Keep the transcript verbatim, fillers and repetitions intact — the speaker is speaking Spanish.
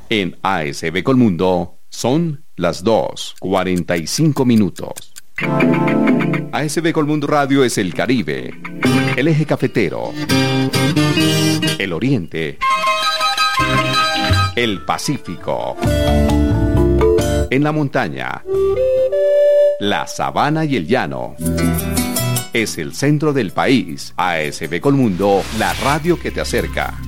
En A S B Colmundo son las dos cuarenta y cinco minutos. A S B Colmundo Radio es el Caribe, el eje cafetero, el Oriente, el Pacífico, en la montaña, la sabana y el llano. Es el centro del país. A S B Colmundo, la radio que te acerca.